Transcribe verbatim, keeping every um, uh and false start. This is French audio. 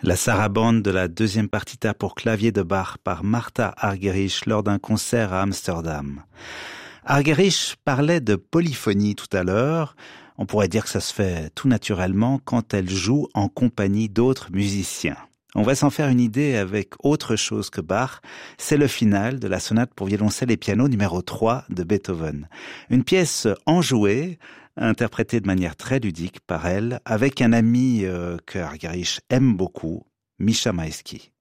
La sarabande de la deuxième partita pour clavier de Bach par Martha Argerich lors d'un concert à Amsterdam. Argerich parlait de polyphonie tout à l'heure. On pourrait dire que ça se fait tout naturellement quand elle joue en compagnie d'autres musiciens. On va s'en faire une idée avec autre chose que Bach. C'est le final de la sonate pour violoncelle et piano numéro trois de Beethoven. Une pièce enjouée, interprétée de manière très ludique par elle, avec un ami euh, que Argerich aime beaucoup, Misha Maïski.